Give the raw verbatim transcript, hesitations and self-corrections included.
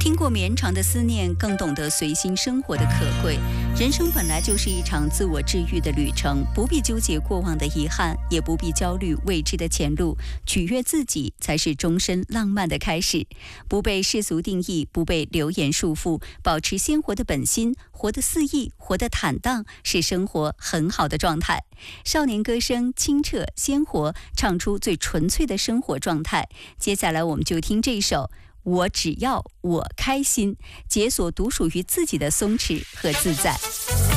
听过绵长的思念，更懂得随心生活的可贵。人生本来就是一场自我治愈的旅程，不必纠结过往的遗憾，也不必焦虑未知的前路，取悦自己才是终身浪漫的开始。不被世俗定义，不被流言束缚，保持鲜活的本心，活得肆意，活得坦荡，是生活很好的状态。少年歌声清澈鲜活，唱出最纯粹的生活状态。接下来我们就听这一首我只要我开心，解锁独属于自己的松弛和自在。